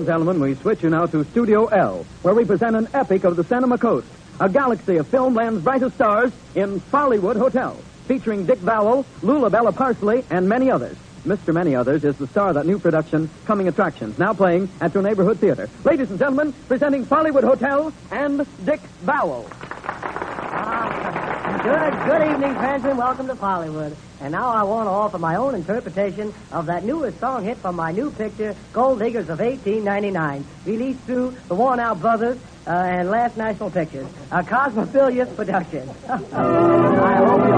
and gentlemen, we switch you now to Studio L, where we present an epic of the Cinema Coast, a galaxy of filmland's brightest stars in Follywood Hotel, featuring Dick Vowell, Lulabella Parsley, and many others. Mr. Many Others is the star of that new production, Coming Attractions, now playing at your neighborhood theater. Ladies and gentlemen, presenting Follywood Hotel and Dick Vowell. Good evening, friends, and welcome to Follywood. And now I want to offer my own interpretation of that newest song hit from my new picture, Gold Diggers of 1899, released through the Worn-Out Brothers and Last National Pictures, a Cosmophilius production. I hope you